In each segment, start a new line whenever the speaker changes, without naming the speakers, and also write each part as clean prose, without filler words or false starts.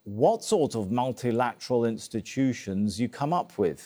what sort of multilateral institutions you come up with.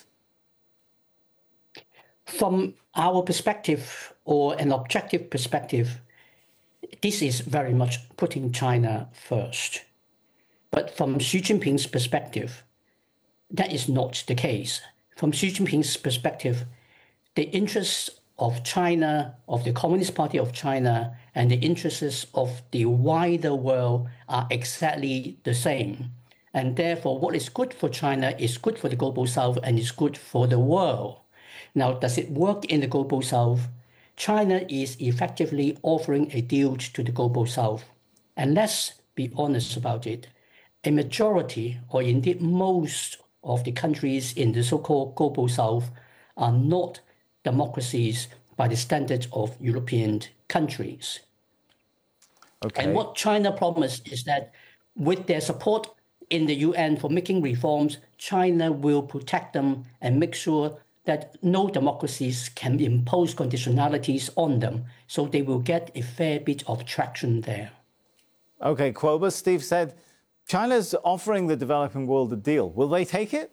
From our perspective, or an objective perspective, this is very much putting China first. But from Xi Jinping's perspective, that is not the case. From Xi Jinping's perspective, the interests of China, of the Communist Party of China, and the interests of the wider world are exactly the same. And therefore, what is good for China is good for the Global South and is good for the world. Now, does it work in the Global South? China is effectively offering a deal to the Global South. And let's be honest about it. A majority, or indeed most of the countries in the so-called Global South are not democracies by the standards of European countries.
Okay.
And what China promised is that with their support in the UN for making reforms, China will protect them and make sure that no democracies can impose conditionalities on them. So they will get a fair bit of traction there.
Okay, Quoba, Steve said, China's offering the developing world a deal. Will they take it?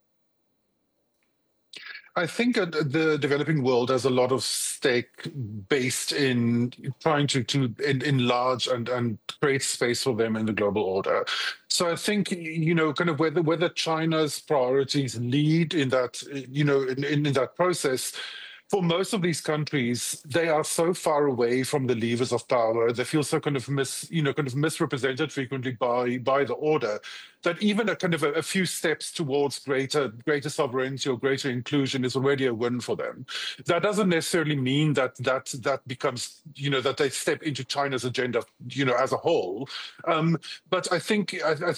I think the developing world has a lot of stake based in trying to enlarge and create space for them in the global order. So I think, kind of whether China's priorities lead in that, in that process. For most of these countries, they are so far away from the levers of power. They feel so kind of misrepresented frequently by the order, that even a few steps towards greater sovereignty or greater inclusion is already a win for them. That doesn't necessarily mean that becomes, that they step into China's agenda, as a whole. But I think